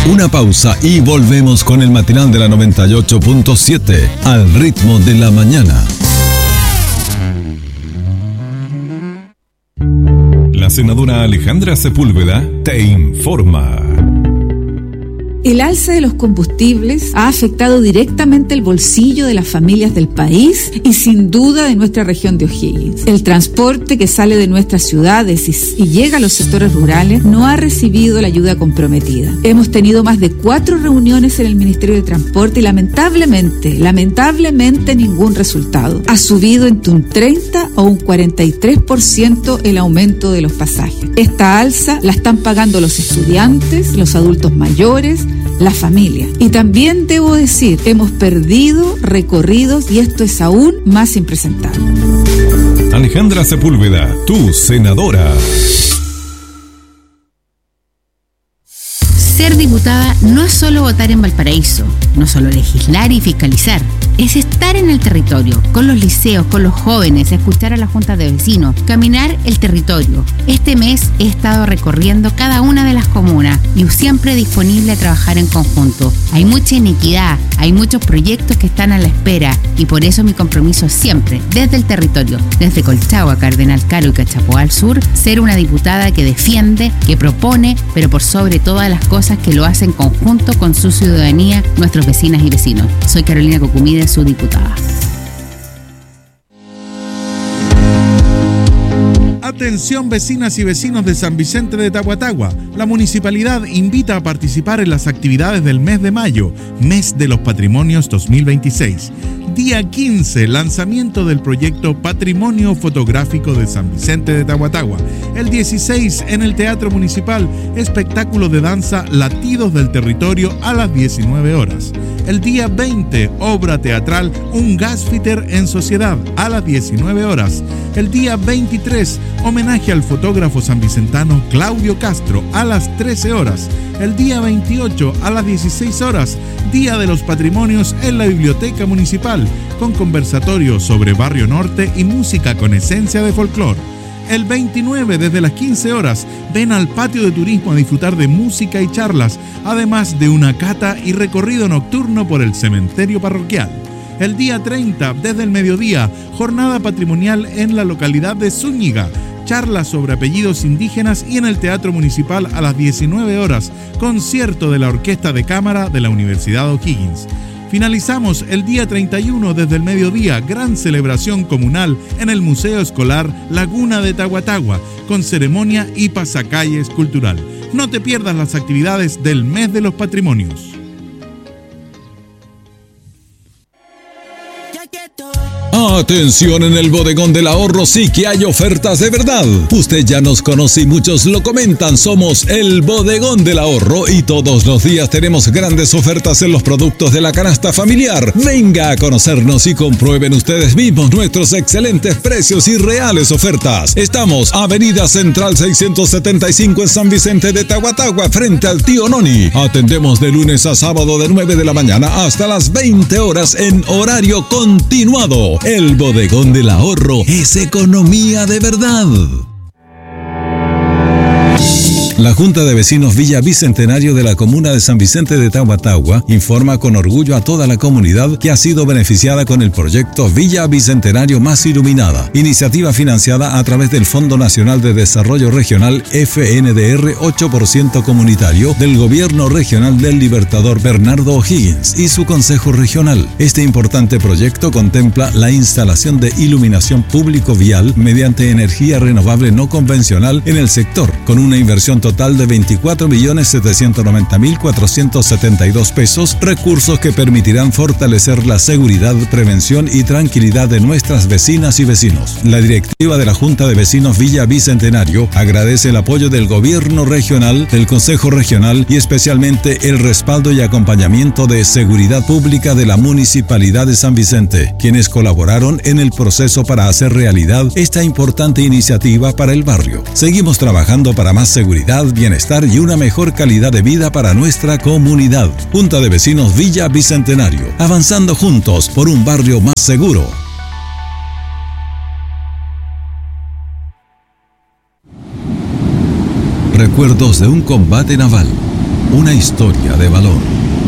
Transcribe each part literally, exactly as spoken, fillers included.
Una pausa y volvemos con el matinal de la noventa y ocho punto siete, al ritmo de la mañana. La senadora Alejandra Sepúlveda te informa. El alza de los combustibles ha afectado directamente el bolsillo de las familias del país y sin duda de nuestra región de O'Higgins. El transporte que sale de nuestras ciudades y, y llega a los sectores rurales no ha recibido la ayuda comprometida. Hemos tenido más de cuatro reuniones en el Ministerio de Transporte y lamentablemente, lamentablemente ningún resultado. Ha subido entre un treinta o un cuarenta y tres por ciento el aumento de los pasajes. Esta alza la están pagando los estudiantes, los adultos mayores, la familia. Y también debo decir, hemos perdido recorridos y esto es aún más impresentable. Alejandra Sepúlveda, tu senadora. Ser diputada no es solo votar en Valparaíso, no solo legislar y fiscalizar, es estar en el territorio, con los liceos, con los jóvenes, escuchar a la junta de vecinos, caminar el territorio. Este mes he estado recorriendo cada una de las comunas y siempre disponible a trabajar en conjunto. Hay mucha inequidad, hay muchos proyectos que están a la espera y por eso mi compromiso siempre, desde el territorio, desde Colchagua, Cardenal Caro y Cachapoal al sur, ser una diputada que defiende, que propone, pero por sobre todas las cosas que lo hacen en conjunto con su ciudadanía, nuestros vecinas y vecinos. Soy Carolina Cocumide, su diputada. Atención vecinas y vecinos de San Vicente de Tahuatahua. La municipalidad invita a participar en las actividades del mes de mayo, mes de los patrimonios dos mil veintiséis. Día quince, lanzamiento del proyecto Patrimonio Fotográfico de San Vicente de Tahuatahua. El dieciséis, en el Teatro Municipal, espectáculo de danza Latidos del Territorio a las diecinueve horas. El día veinte, obra teatral Un Gasfitter en Sociedad a las diecinueve horas. El día veintitrés, homenaje al fotógrafo sanvicentano Claudio Castro a las trece horas. El día veintiocho, a las dieciséis horas, Día de los Patrimonios en la Biblioteca Municipal, con conversatorio sobre Barrio Norte y música con esencia de folclore. El veintinueve, desde las quince horas, ven al patio de turismo a disfrutar de música y charlas, además de una cata y recorrido nocturno por el cementerio parroquial. El día treinta, desde el mediodía, jornada patrimonial en la localidad de Zúñiga, charlas sobre apellidos indígenas y en el Teatro Municipal a las diecinueve horas, concierto de la Orquesta de Cámara de la Universidad O'Higgins. Finalizamos el día treinta y uno desde el mediodía, gran celebración comunal en el Museo Escolar Laguna de Tahuatahua, con ceremonia y pasacalles cultural. No te pierdas las actividades del mes de los patrimonios. Atención, en el Bodegón del Ahorro sí que hay ofertas de verdad. Usted ya nos conoce y muchos lo comentan. Somos el Bodegón del Ahorro y todos los días tenemos grandes ofertas en los productos de la canasta familiar. Venga a conocernos y comprueben ustedes mismos nuestros excelentes precios y reales ofertas. Estamos Avenida Central seiscientos setenta y cinco en San Vicente de Tahuatahua, frente al Tío Noni. Atendemos de lunes a sábado de nueve de la mañana hasta las veinte horas en horario continuado. El Bodegón del Ahorro es economía de verdad. La Junta de Vecinos Villa Bicentenario de la Comuna de San Vicente de Tahuatahua informa con orgullo a toda la comunidad que ha sido beneficiada con el proyecto Villa Bicentenario Más Iluminada, iniciativa financiada a través del Fondo Nacional de Desarrollo Regional F N D R ocho por ciento comunitario del Gobierno Regional del Libertador Bernardo O'Higgins y su Consejo Regional. Este importante proyecto contempla la instalación de iluminación público vial mediante energía renovable no convencional en el sector, con una inversión total de veinticuatro millones setecientos noventa mil cuatrocientos setenta y dos pesos, recursos que permitirán fortalecer la seguridad, prevención y tranquilidad de nuestras vecinas y vecinos. La directiva de la Junta de Vecinos Villa Bicentenario agradece el apoyo del Gobierno Regional, del Consejo Regional y especialmente el respaldo y acompañamiento de Seguridad Pública de la Municipalidad de San Vicente, quienes colaboraron en el proceso para hacer realidad esta importante iniciativa para el barrio. Seguimos trabajando para más seguridad, bienestar y una mejor calidad de vida para nuestra comunidad. Junta de Vecinos Villa Bicentenario, avanzando juntos por un barrio más seguro. Recuerdos de un combate naval, una historia de valor.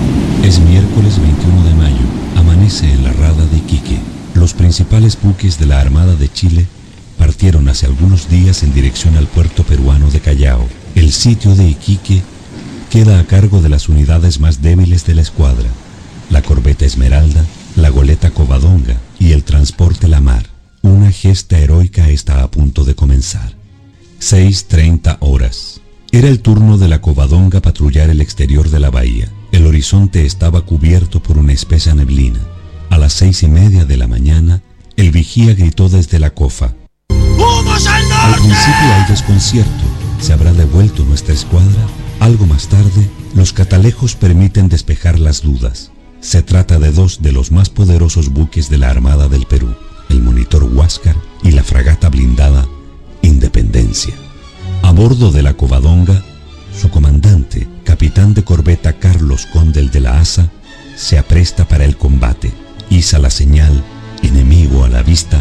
Es miércoles veintiuno de mayo. Amanece en la rada de Iquique. Los principales buques de la Armada de Chile partieron hace algunos días en dirección al puerto peruano de Callao. El sitio de Iquique queda a cargo de las unidades más débiles de la escuadra: la corbeta Esmeralda, la goleta Covadonga y el transporte La Mar. Una gesta heroica está a punto de comenzar. seis treinta horas. Era el turno de la Covadonga patrullar el exterior de la bahía. El horizonte estaba cubierto por una espesa neblina. A las seis y media de la mañana, el vigía gritó desde la cofa: ¡Vamos al norte! Al principio hay desconcierto. ¿Se habrá devuelto nuestra escuadra? Algo más tarde, los catalejos permiten despejar las dudas. Se trata de dos de los más poderosos buques de la Armada del Perú, el monitor Huáscar y la fragata blindada Independencia. A bordo de la Covadonga, su comandante, capitán de corbeta Carlos Condel de la Asa, se apresta para el combate, iza la señal enemigo a la vista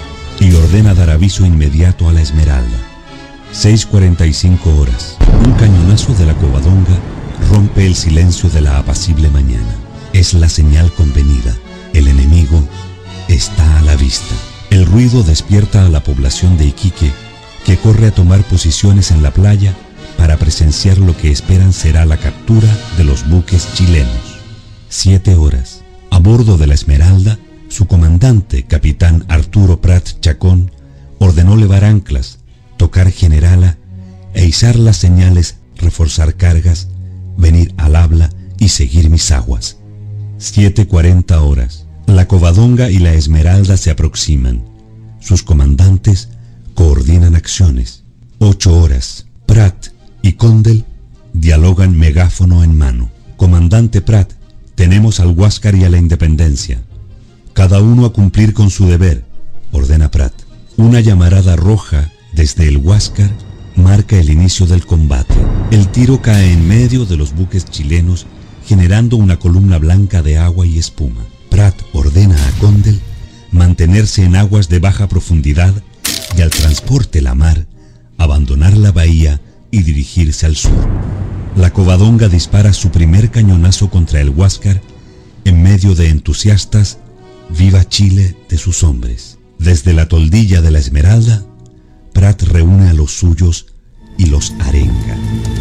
y ordena dar aviso inmediato a la Esmeralda. seis cuarenta y cinco horas. Un cañonazo de la Covadonga rompe el silencio de la apacible mañana. Es la señal convenida. El enemigo está a la vista. El ruido despierta a la población de Iquique, que corre a tomar posiciones en la playa para presenciar lo que esperan será la captura de los buques chilenos. Siete horas. A bordo de la Esmeralda, su comandante, capitán Arturo Prat Chacón, ordenó levar anclas, tocar generala e izar las señales, reforzar cargas, venir al habla y seguir mis aguas. Siete cuarenta horas. La Covadonga y la Esmeralda se aproximan. Sus comandantes coordinan acciones. Ocho horas. Prat y Condel dialogan megáfono en mano. Comandante Prat, tenemos al Huáscar y a la Independencia. Cada uno a cumplir con su deber, ordena Prat. Una llamarada roja desde el Huáscar marca el inicio del combate. El tiro cae en medio de los buques chilenos, generando una columna blanca de agua y espuma. Prat ordena a Condel mantenerse en aguas de baja profundidad y al transporte La Mar abandonar la bahía y dirigirse al sur. La Covadonga dispara su primer cañonazo contra el Huáscar en medio de entusiastas "Viva Chile" de sus hombres. Desde la toldilla de la Esmeralda, Prat reúne a los suyos y los arenga.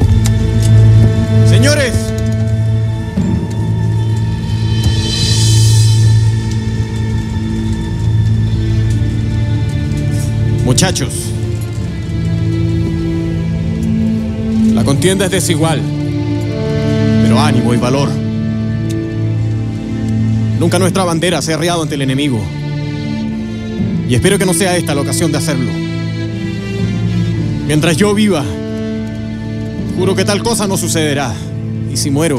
¡Señores! Muchachos, la contienda es desigual, pero ánimo y valor. Nunca nuestra bandera se ha arriado ante el enemigo, y espero que no sea esta la ocasión de hacerlo. Mientras yo viva, juro que tal cosa no sucederá. Y si muero,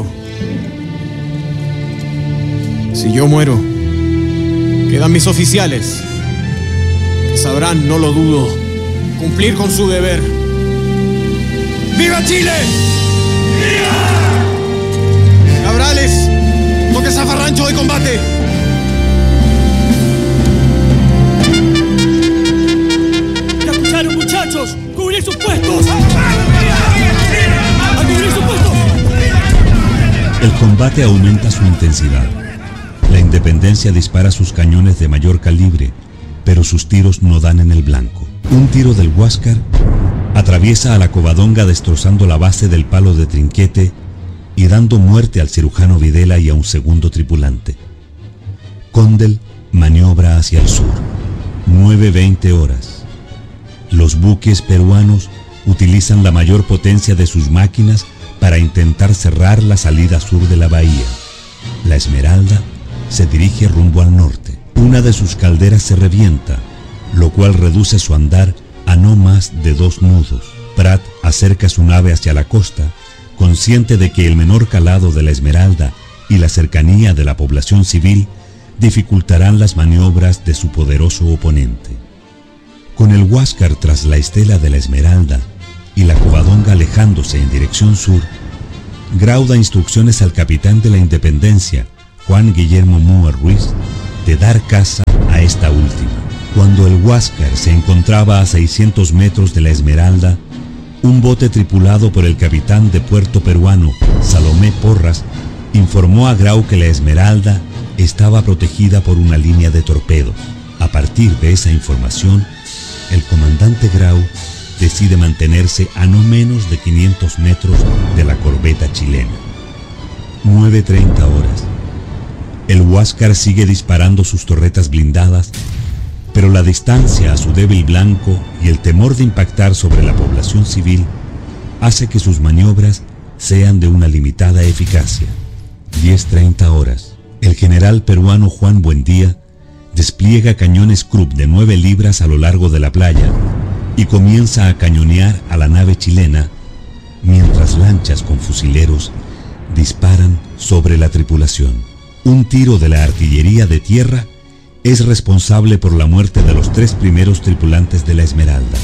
si yo muero, quedan mis oficiales, que sabrán, no lo dudo, cumplir con su deber. ¡Viva Chile! ¡Viva! Cabrales, toque zafarrancho de combate. ¡Ya escucharon, muchachos! ¡Cubrir sus puestos! ¡A cubrir sus puestos! El combate aumenta su intensidad. La Independencia dispara sus cañones de mayor calibre, pero sus tiros no dan en el blanco. Un tiro del Huáscar atraviesa a la Covadonga destrozando la base del palo de trinquete y dando muerte al cirujano Videla y a un segundo tripulante. Condel maniobra hacia el sur. nueve veinte horas. Los buques peruanos utilizan la mayor potencia de sus máquinas para intentar cerrar la salida sur de la bahía. La Esmeralda se dirige rumbo al norte. Una de sus calderas se revienta, lo cual reduce su andar a no más de dos nudos. Prat acerca su nave hacia la costa, consciente de que el menor calado de la Esmeralda y la cercanía de la población civil dificultarán las maniobras de su poderoso oponente. Con el Huáscar tras la estela de la Esmeralda y la Covadonga alejándose en dirección sur, Grau da instrucciones al capitán de la Independencia, Juan Guillermo Múa Ruiz, de dar caza a esta última. Cuando el Huáscar se encontraba a seiscientos metros de la Esmeralda, Un bote tripulado por el capitán de puerto peruano, Salomé Porras, informó a Grau que la Esmeralda estaba protegida por una línea de torpedos. A partir de esa información, el comandante Grau decide mantenerse a no menos de quinientos metros de la corbeta chilena. nueve treinta horas. El Huáscar sigue disparando sus torretas blindadas, pero la distancia a su débil blanco y el temor de impactar sobre la población civil hace que sus maniobras sean de una limitada eficacia. diez treinta horas. El general peruano Juan Buendía despliega cañones Krupp de nueve libras a lo largo de la playa y comienza a cañonear a la nave chilena, mientras lanchas con fusileros disparan sobre la tripulación. Un tiro de la artillería de tierra es responsable por la muerte de los tres primeros tripulantes de la Esmeralda.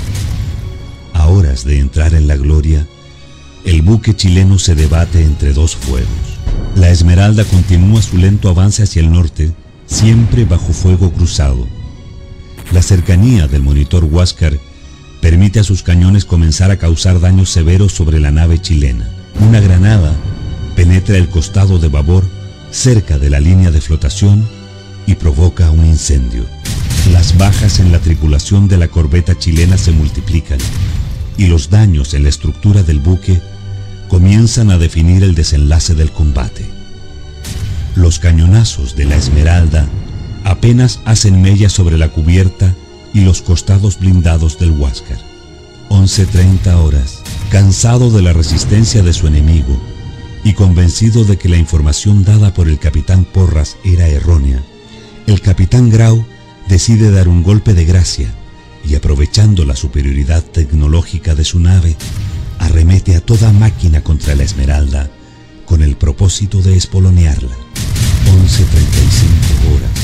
A horas de entrar en la gloria, el buque chileno se debate entre dos fuegos. La Esmeralda continúa su lento avance hacia el norte, siempre bajo fuego cruzado. La cercanía del monitor Huáscar permite a sus cañones comenzar a causar daños severos sobre la nave chilena. Una granada penetra el costado de babor cerca de la línea de flotación y provoca un incendio. Las bajas en la tripulación de la corbeta chilena se multiplican y los daños en la estructura del buque comienzan a definir el desenlace del combate. Los cañonazos de la Esmeralda apenas hacen mella sobre la cubierta y los costados blindados del Huáscar. once treinta horas. Cansado de la resistencia de su enemigo y convencido de que la información dada por el capitán Porras era errónea, el capitán Grau decide dar un golpe de gracia y, aprovechando la superioridad tecnológica de su nave, arremete a toda máquina contra la Esmeralda con el propósito de espolonearla. once treinta y cinco horas.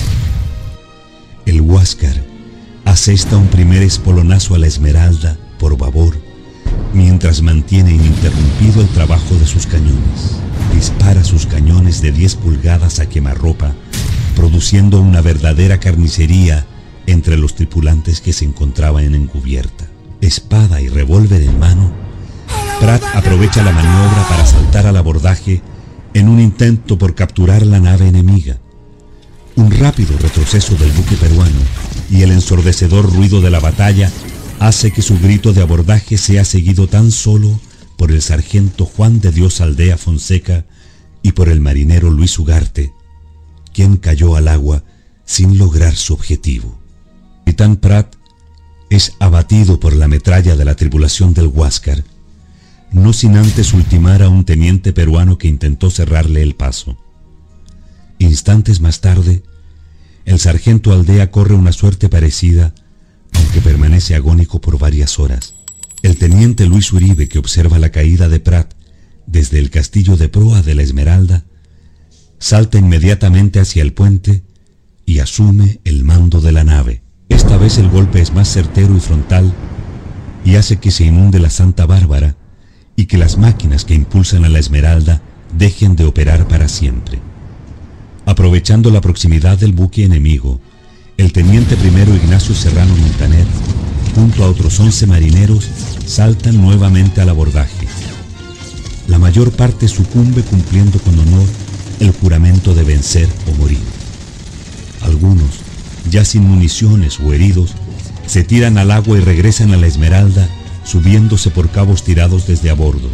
El Huáscar asesta un primer espolonazo a la Esmeralda por babor, mientras mantiene ininterrumpido el trabajo de sus cañones. Dispara sus cañones de diez pulgadas a quemarropa, produciendo una verdadera carnicería entre los tripulantes que se encontraban en cubierta. Espada y revólver en mano, Pratt aprovecha la maniobra para saltar al abordaje en un intento por capturar la nave enemiga. Un rápido retroceso del buque peruano y el ensordecedor ruido de la batalla hace que su grito de abordaje sea seguido tan solo por el sargento Juan de Dios Aldea Fonseca y por el marinero Luis Ugarte, quien cayó al agua sin lograr su objetivo. El capitán Pratt es abatido por la metralla de la tripulación del Huáscar, no sin antes ultimar a un teniente peruano que intentó cerrarle el paso. Instantes más tarde, el sargento Aldea corre una suerte parecida, aunque permanece agónico por varias horas. El teniente Luis Uribe, que observa la caída de Pratt desde el castillo de proa de la Esmeralda, salta inmediatamente hacia el puente y asume el mando de la nave. Esta vez el golpe es más certero y frontal y hace que se inunde la Santa Bárbara y que las máquinas que impulsan a la Esmeralda dejen de operar para siempre. Aprovechando la proximidad del buque enemigo, el teniente primero Ignacio Serrano Montaner, junto a otros once marineros, saltan nuevamente al abordaje. La mayor parte sucumbe cumpliendo con honor el juramento de vencer o morir. Algunos, ya sin municiones o heridos, se tiran al agua y regresan a la Esmeralda, subiéndose por cabos tirados desde a bordo.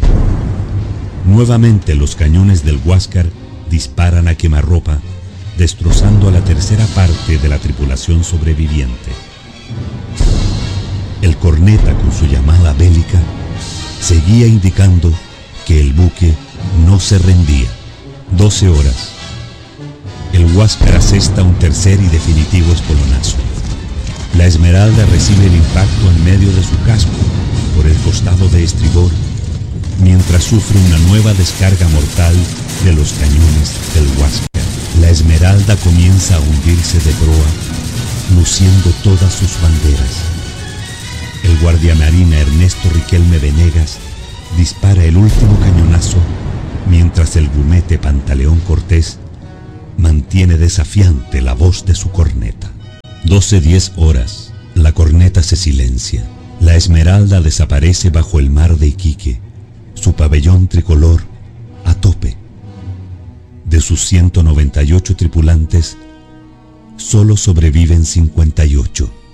Nuevamente los cañones del Huáscar disparan a quemarropa, destrozando a la tercera parte de la tripulación sobreviviente. El corneta, con su llamada bélica, seguía indicando que el buque no se rendía. doce horas. El Huáscar asesta un tercer y definitivo espolonazo. La Esmeralda recibe el impacto en medio de su casco, por el costado de estribor, mientras sufre una nueva descarga mortal de los cañones del Huáscar. La Esmeralda comienza a hundirse de proa, luciendo todas sus banderas. El guardiamarina Ernesto Riquelme Venegas dispara el último cañonazo, mientras el grumete Pantaleón Cortés mantiene desafiante la voz de su corneta. doce diez horas. La corneta se silencia. La Esmeralda desaparece bajo el mar de Iquique, su pabellón tricolor a tope. De sus ciento noventa y ocho tripulantes, solo sobreviven cincuenta y ocho.